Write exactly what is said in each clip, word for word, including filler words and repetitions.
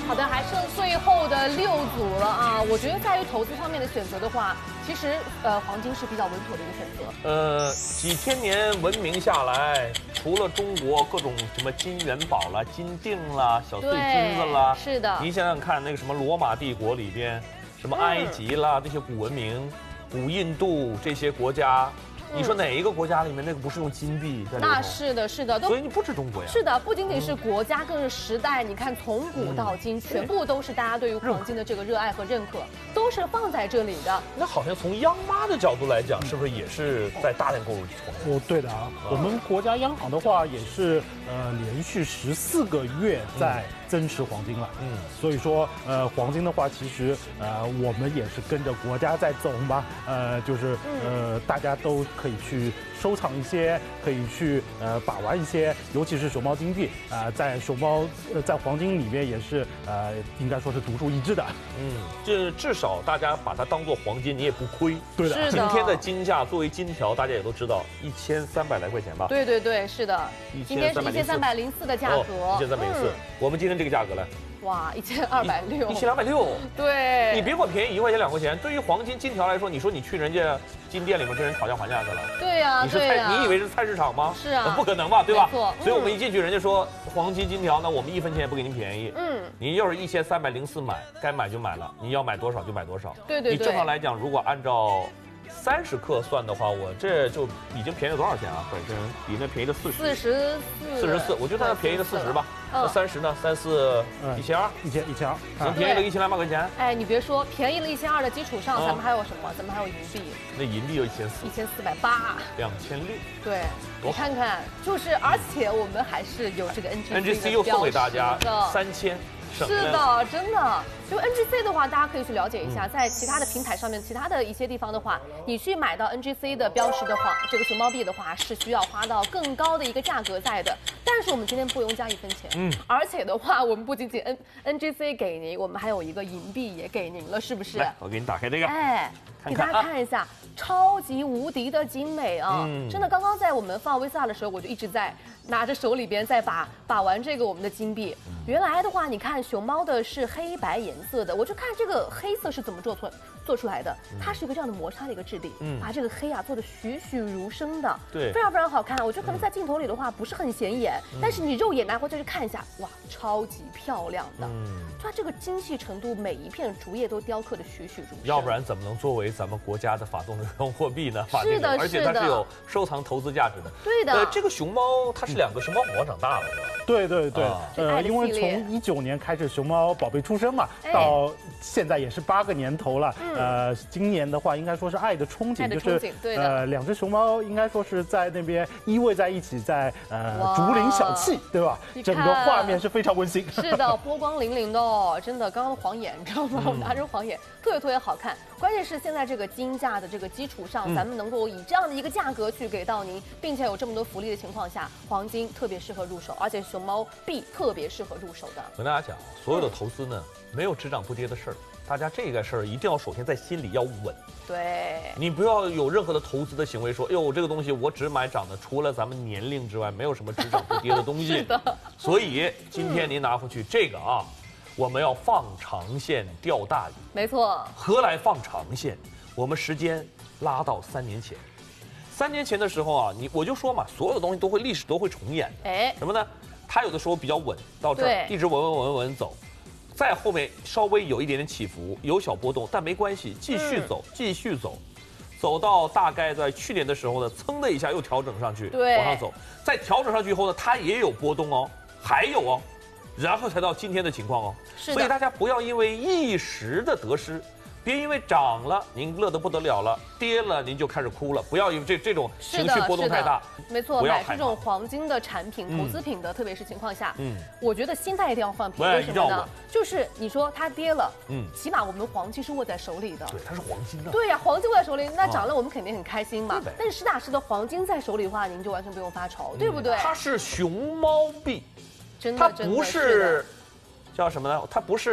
好的，还剩最后的六组了啊！我觉得在于投资方面的选择的话，其实呃黄金是比较稳妥的一个选择。 呃，几千年文明下来，除了中国各种什么金元宝啦、金锭啦、小碎金子啦， 是的。 你想想看，那个什么罗马帝国里边，什么埃及啦，这些古文明、古印度这些国家。 你说哪一个国家里面那个不是用金币在流通？ 那是的，是的， 所以你不止中国呀。 是的，不仅仅是国家，更是时代。你看，从古到今，全部都是大家对于黄金的这个热爱和认可，都是放在这里的。 那好像从央妈的角度来讲，是不是也是在大量购入黄金？ 哦，对的啊，我们国家央行的话也是呃连续十四个月在增持黄金了。嗯，所以说呃黄金的话，其实呃我们也是跟着国家在走嘛。呃，就是呃大家都。 可以去收藏一些，可以去呃把玩一些，尤其是熊猫金币啊、呃，在熊猫呃在黄金里面也是呃应该说是独树一帜的。 嗯，这至少大家把它当做黄金，你也不亏。 对的。 是的今天的金价作为金条，大家也都知道一千三百来块钱吧？ 对对对，是的。今天是一千三百零四的价格。 一千三百零四。我们今天这个价格呢？ 哇，一千二百六， 一千两百六， 对， 你别管便宜一块钱两块钱，对于黄金金条来说，你说你去人家金店里面跟人讨价还价去了， 对呀， 你是菜，你以为是菜市场吗？ 是啊， 不可能吧，对吧？ 没错， 所以我们一进去，人家说黄金金条，那我们一分钱也不给您便宜，嗯，你要是一千三百零四买，该买就买了，你要买多少就买多少， 对对对， 你正常来讲，如果按照 三十克算的话，我这就已经便宜了多少钱啊？本身比那便宜了四十， 四十四， 四十四，我就算它便宜了四十吧。那三十呢？三四一千二， 一千一千二， 能便宜了一千两百块钱。 哎，你别说，便宜了一千二的基础上，咱们还有什么？咱们还有银币。 那银币有一千四， 一千四百八， 两千六。对， 你看看，就是，而且我们还是有这个 N G C N G C 又送给大家三千。 是的，真的。就 N G C 的话，大家可以去了解一下，在其他的平台上面，其他的一些地方的话，你去买到 N G C 的标识的话，这个熊猫币的话，是需要花到更高的一个价格在的。但是我们今天不用加一分钱，嗯，而且的话，我们不仅仅 N N G C 给您，我们还有一个银币也给您了，是不是？ 来，我给你打开这个， 哎，给大家看一下，超级无敌的精美啊！真的，刚刚在我们放 V 四 R 的时候，我就一直在 拿着手里边在把把玩这个我们的金币，原来的话，你看熊猫的是黑白颜色的，我就看这个黑色是怎么做出做出来的，它是一个这样的摩擦的一个质地，嗯，把这个黑啊做的栩栩如生的，对，非常非常好看。我觉得可能在镜头里的话不是很显眼，但是你肉眼拿回去去看一下，哇，超级漂亮的，嗯，它这个精细程度，每一片竹叶都雕刻的栩栩如生， 要不然怎么能作为咱们国家的法定流通货币呢？ 是的， 而且它是有收藏投资价值的， 对的。 呃，这个熊猫它是两个熊猫宝宝长大了的， 对对对，呃，因为从一九年开始熊猫宝贝出生嘛，到现在也是八个年头了，呃，今年的话应该说是爱的憧憬，就是呃两只熊猫应该说是在那边依偎在一起，在呃竹林小憩，对吧？整个画面是非常温馨。 是的，波光粼粼的哦，真的，刚刚的黄眼，你知道吗？我拿着黄眼，特别特别好看。关键是现在这个金价的这个基础上，咱们能够以这样的一个价格去给到您，并且有这么多福利的情况下，黄金特别适合入手，而且熊猫币特别适合入手的。 跟大家讲，所有的投资呢，没有只涨不跌的事儿。 大家这个事儿一定要首先在心里要稳， 对， 你不要有任何的投资的行为，说，哎呦，这个东西我只买涨的，除了咱们年龄之外，没有什么只涨不跌的东西。 是的， 所以今天您拿回去这个啊，我们要放长线钓大鱼。 没错。 何来放长线？我们时间拉到三年前，三年前的时候啊，你我就说嘛，所有的东西都会历史都会重演的。哎，什么呢？它有的时候比较稳，到这儿一直稳稳稳稳稳走。 在后面稍微有一点点起伏，有小波动，但没关系，继续走，嗯、继续走，走到大概在去年的时候呢，噌的一下又调整上去，往上走，再调整上去以后呢，它也有波动哦，还有哦，然后才到今天的情况哦。所以大家不要因为一时的得失。 别因为涨了您乐得不得了了，跌了您就开始哭了。不要因为这这种情绪波动太大。 没错，买这种黄金的产品、投资品的，特别是情况下，嗯，我觉得心态一定要放平。为什么呢？就是你说它跌了，嗯，起码我们黄金是握在手里的。 对，它是黄金的。 对呀，黄金握在手里，那涨了我们肯定很开心嘛。但是实打实的黄金在手里的话，您就完全不用发愁，对不对？ 它是熊猫币， 真的， 它不是叫什么呢？它不是。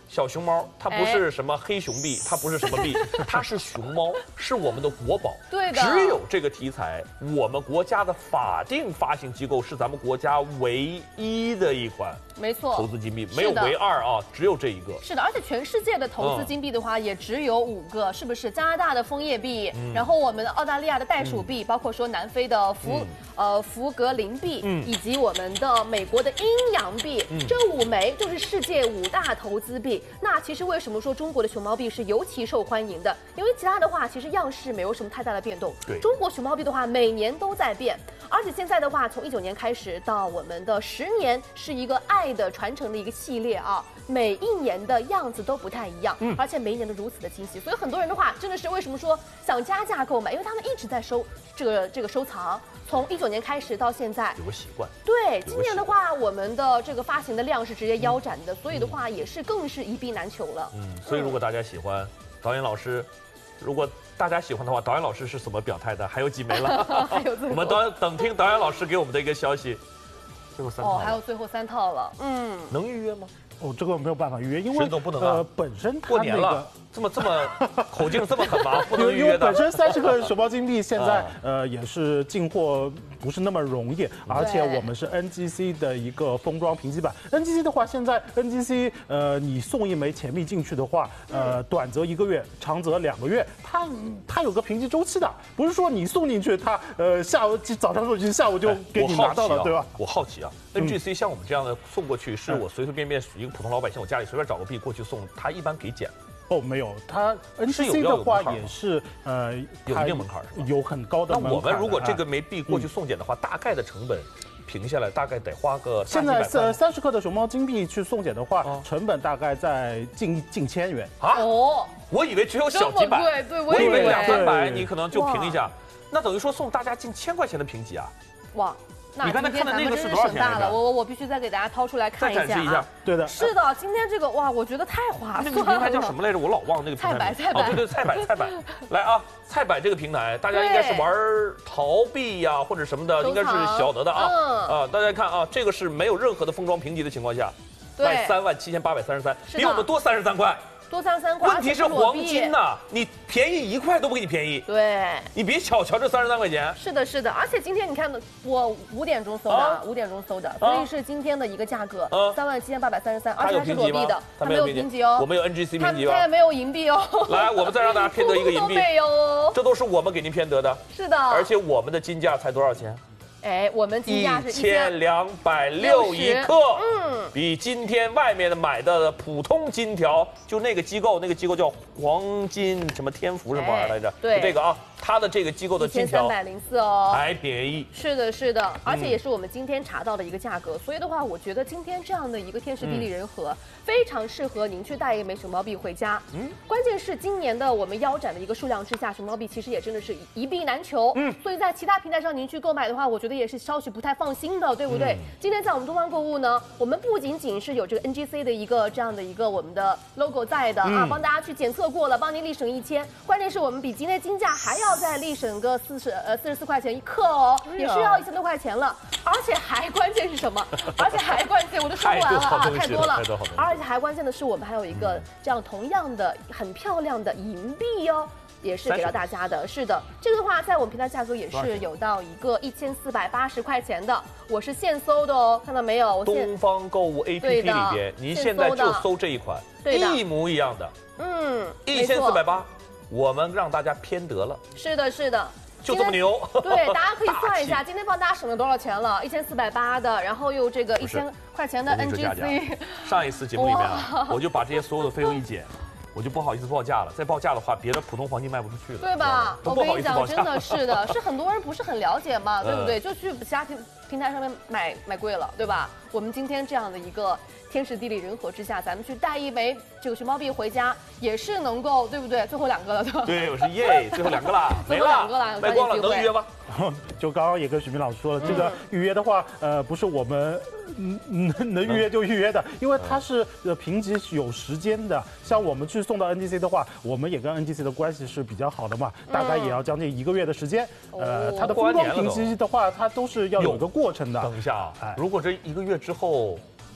小熊猫，它不是什么黑熊币，它不是什么币，它是熊猫，是我们的国宝。 对的， 只有这个题材，我们国家的法定发行机构是咱们国家唯一的一款。 没错， 投资金币没有唯二啊，只有这一个。 是的，而且全世界的投资金币的话，也只有五个，是不是？加拿大的枫叶币，然后我们的澳大利亚的袋鼠币，包括说南非的福呃福格林币，以及我们的美国的阴阳币，这五枚就是世界五大投资币。那其实为什么说中国的熊猫币是尤其受欢迎的？因为其他的话，其实样式没有什么太大的变动。 对， 中国熊猫币的话，每年都在变，而且现在的话，从一九年开始到我们的十年，是一个爱的传承的一个系列啊，每一年的样子都不太一样，嗯，而且每一年都如此的惊喜，所以很多人的话，真的是为什么说想加价购买，因为他们一直在收这个这个收藏，从一九年开始到现在有个习惯。 对，今年的话，我们的这个发行的量是直接腰斩的，所以的话也是更是一币难求了。 嗯，所以如果大家喜欢，导演老师，如果大家喜欢的话，导演老师是怎么表态的？还有几枚了？ 还有我们导等听导演老师给我们的一个消息。最后三套哦，还有最后三套了，嗯， 能预约吗？ 哦，这个没有办法预约，因为沈总不能啊， 呃，本身它过年了，这么这么口径这么狠吗？不能预约的。 因为本身三十克熊猫金币现在呃也是进货不是那么容易，而且我们是 N G C 的一个封装评级版。N G C 的话，现在 N G C 呃你送一枚钱币进去的话，呃短则一个月，长则两个月，它它有个评级周期的，不是说你送进去它呃下午早上送进去，下午就给你拿到了，对吧？ 我好奇啊 ，N G C 像我们这样的送过去，是我随随便便一个普通老百姓，我家里随便找个币过去送，他一般给减。 哦，没有，它 N G C 的话也是呃有一定门槛，是吧？ 有很高的门槛。 那我们如果这个枚币过去送检的话，大概的成本平下来大概得花个现在三三十克的熊猫金币去送检的话，成本大概在近近千元啊。哦，我以为只有小几百， 对对， 我以为两三百你可能就评一下，那等于说送大家近千块钱的评级啊。 哇。 你刚才看的那个是多少钱来着？ 我我我必须再给大家掏出来看一下、啊， 再展示一下。 对的， 是的，今天这个哇，我觉得太划算了。 那个平台叫什么来着？我老忘那个平台。 菜百菜百。 哦，对对，菜百菜百。来啊，菜百这个平台，大家应该是玩淘币呀或者什么的，应该是晓得的啊。嗯、啊，大家看啊，这个是没有任何的封装评级的情况下，卖三万七千八百三十三，比我们多三十三块。 多三三块， 问题是黄金呐，你便宜一块都不给你便宜。 对， 你别小瞧这三十三块钱。 是的，是的，而且今天你看，我五点钟搜的，五点钟搜的，所以是今天的一个价格，三万七千八百三十三，而且它是裸币的，它没有评级哦， 我们有 N G C 评级哦， 它也没有银币哦。 来，我们再让大家偏得一个银币， 没有哦， 这都是我们给您偏得的。 是的， 而且我们的金价才多少钱？ 哎，我们金价是一千两百六一克，嗯，比今天外面的买的普通金条，就那个机构，那个机构叫黄金什么天福什么玩意儿来着？ 对， 这个啊，它的这个机构的金条三百零四哦， 还便宜。 是的，是的，而且也是我们今天查到的一个价格，所以的话，我觉得今天这样的一个天时地利人和，非常适合您去带一枚熊猫币回家。嗯，关键是今年的我们腰斩的一个数量之下，熊猫币其实也真的是一币难求。嗯，所以在其他平台上您去购买的话，我觉得也是稍许不太放心的，对不对？嗯、今天在我们东方购物呢，我们不仅仅是有这个 N G C 的一个这样的一个我们的 logo 在的、嗯、啊，帮大家去检测过了，帮您立省一千。关键是我们比今天金价还要再立省个四十呃四十四块钱一克哦，也是要一千多块钱了。而且还关键是什么？而且还关键，我都说不完了啊，太多了。而且还关键的是，我们还有一个这样同样的很漂亮的银币哦。也是给到大家的，是的，这个的话在我们平台价格也是有到一个一千四百八十块钱的，我是现搜的哦，看到没有？ 东方购物 A P P 里边，您现在就搜这一款，一模一样的，嗯，一千四百八，我们让大家偏得了， 是的，是的。 就这么牛， 对，大家可以算一下，今天帮大家省了多少钱了？一千四百八的，然后又这个一千块钱的 N G C。 上一次节目里面啊，我就把这些所有的费用一减。我就不好意思报价了，再报价的话，别的普通黄金卖不出去了， 对吧？ 都不好意思报价。 我跟你讲，真的是的，是很多人不是很了解嘛，对不对？就去其他平平台上面买买贵了，对吧？我们今天这样的一个天时地利人和之下，咱们去带一枚这个熊猫币回家，也是能够，对不对？最后两个了，对吧？ 对，我是耶，最后两个了， 最后两个了， 卖光了，能预约吗？ 就刚刚也跟许明老师说了，这个预约的话，呃，不是我们能能预约就预约的，因为它是呃评级有时间的。像我们去送到 N G C 的话，我们也跟 N G C 的关系是比较好的嘛，大概也要将近一个月的时间。呃，它的封装评级的话，它都是要有个过程的。 等一下啊，如果这一个月之后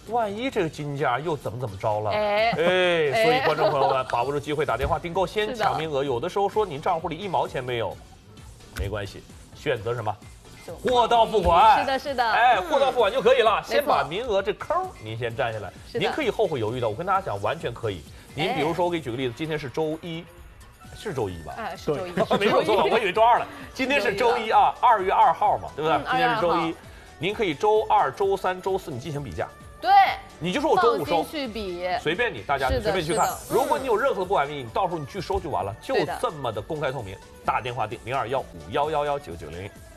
万一这个金价又怎么怎么着了？哎哎，所以观众朋友们把握住机会打电话订购，先抢名额。有的时候说您账户里一毛钱没有，没关系，选择什么？货到付款。 是的，是的。 哎，货到付款就可以了。先把名额这坑您先占下来，您可以后悔犹豫的。我跟大家讲，完全可以。您比如说，我给你举个例子，今天是周一。是周一吧？ 哎，是周一， 没有错吧？我以为周二了。今天是周一啊，二月二号嘛，对不对？今天是周一，您可以周二、周三、周四你进行比价。 对， 你就说我周五收， 去比， 随便你，大家随便去看。如果你有任何的不满意，你到时候你去收就完了，就这么的公开透明。打电话订零二幺五幺幺幺九九零。